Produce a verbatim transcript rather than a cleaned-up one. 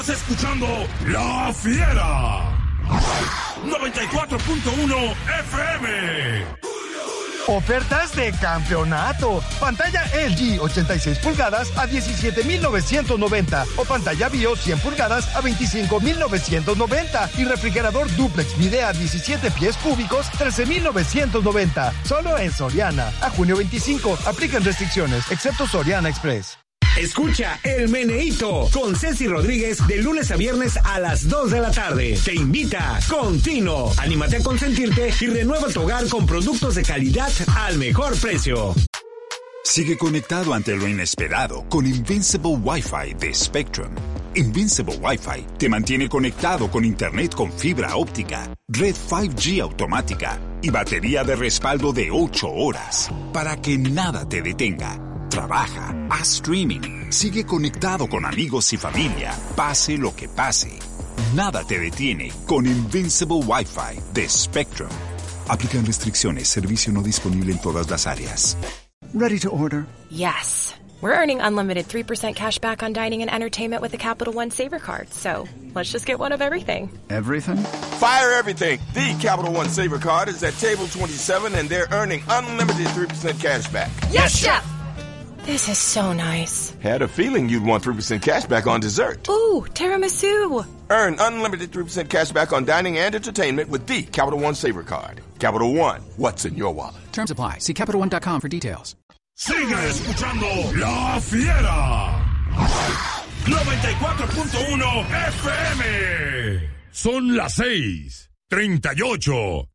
Estás escuchando La Fiera noventa y cuatro punto uno F M. Ofertas de campeonato. Pantalla L G ochenta y seis pulgadas a diecisiete mil novecientos noventa o pantalla BIOS cien pulgadas a veinticinco mil novecientos noventa y refrigerador duplex Midea diecisiete pies cúbicos trece mil novecientos noventa. Solo en Soriana. A junio veinticinco. Aplican restricciones, excepto Soriana Express. Escucha El Meneíto con Ceci Rodríguez de lunes a viernes a las dos de la tarde. Te invita Contino. Anímate a consentirte y renueva tu hogar con productos de calidad al mejor precio. Sigue conectado ante lo inesperado con Invincible Wi-Fi de Spectrum. Invincible Wi-Fi te mantiene conectado con internet con fibra óptica, red cinco G automática y batería de respaldo de ocho horas para que nada te detenga. Trabaja, haz streaming, sigue conectado con amigos y familia, pase lo que pase. Nada te detiene con Invincible Wi-Fi de Spectrum. Aplican restricciones, servicio no disponible en todas las áreas. Ready to order? Yes. We're earning unlimited three percent cash back on dining and entertainment with the Capital One Saver Card, so let's just get one of everything. Everything? Fire everything. The Capital One Saver Card is at table twenty-seven and they're earning unlimited three percent cash back. Yes, Chef! This is so nice. Had a feeling you'd want three percent cash back on dessert. Ooh, tiramisu. Earn unlimited three percent cash back on dining and entertainment with the Capital One Saver Card. Capital One, what's in your wallet? Terms apply. See Capital One dot com for details. Sigue escuchando La Fiera noventa y cuatro punto uno F M. Son las seis, treinta y ocho.